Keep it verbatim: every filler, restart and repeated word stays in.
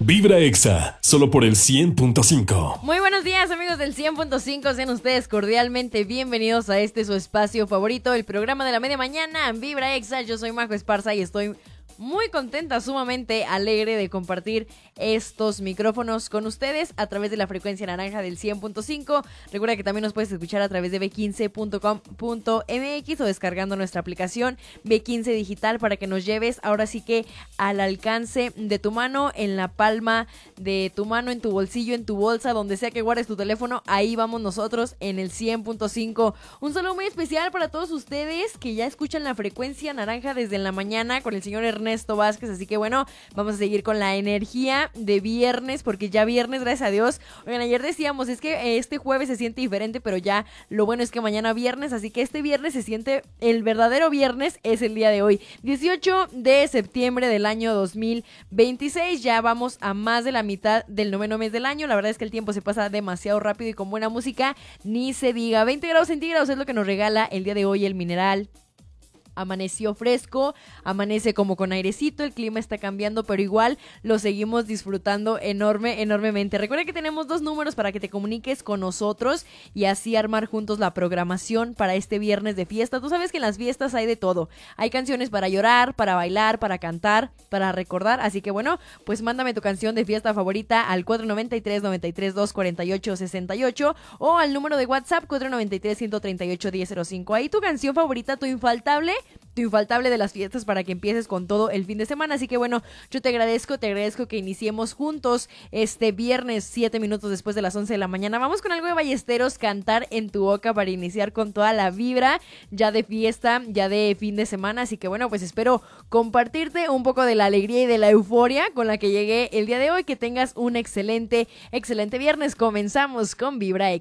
Vibra Exa, solo por el cien punto cinco. Muy buenos días, amigos del cien punto cinco, sean ustedes cordialmente bienvenidos a este su espacio favorito, el programa de la media mañana, Vibra Exa. Yo soy Majo Esparza y estoy muy contenta, sumamente alegre de compartir estos micrófonos con ustedes a través de la frecuencia naranja del cien punto cinco. Recuerda que también nos puedes escuchar a través de be quince punto com punto eme equis o descargando nuestra aplicación be quince Digital para que nos lleves ahora sí que al alcance de tu mano, en la palma de tu mano, en tu bolsillo, en tu bolsa, donde sea que guardes tu teléfono. Ahí vamos nosotros en el cien punto cinco. Un saludo muy especial para todos ustedes que ya escuchan la frecuencia naranja desde la mañana con el señor Ernesto Ernesto Vázquez, así que bueno, vamos a seguir con la energía de viernes, porque ya viernes, gracias a Dios. Oigan, ayer decíamos, es que este jueves se siente diferente, pero ya lo bueno es que mañana viernes, así que este viernes se siente, el verdadero viernes es el día de hoy, dieciocho de septiembre del año dos mil veintiséis, ya vamos a más de la mitad del noveno mes del año. La verdad es que el tiempo se pasa demasiado rápido y con buena música ni se diga. Veinte grados centígrados es lo que nos regala el día de hoy el Mineral. Amaneció fresco, amanece como con airecito, el clima está cambiando, pero igual lo seguimos disfrutando enorme, enormemente. Recuerda que tenemos dos números para que te comuniques con nosotros y así armar juntos la programación para este viernes de fiesta. Tú sabes que en las fiestas hay de todo. Hay canciones para llorar, para bailar, para cantar, para recordar. Así que bueno, pues mándame tu canción de fiesta favorita al cuatro noventa y tres, noventa y tres, doscientos cuarenta y ocho, sesenta y ocho o al número de WhatsApp cuatro noventa y tres, ciento treinta y ocho, diez cero cinco. Ahí tu canción favorita, tu infaltable tu infaltable de las fiestas para que empieces con todo el fin de semana. Así que bueno, yo te agradezco, te agradezco que iniciemos juntos este viernes, siete minutos después de las once de la mañana. Vamos con algo de Ballesteros, Cantar en tu boca, para iniciar con toda la vibra ya de fiesta, ya de fin de semana. Así que bueno, pues espero compartirte un poco de la alegría y de la euforia con la que llegué el día de hoy. Que tengas un excelente, excelente viernes. Comenzamos con Vibra Exa.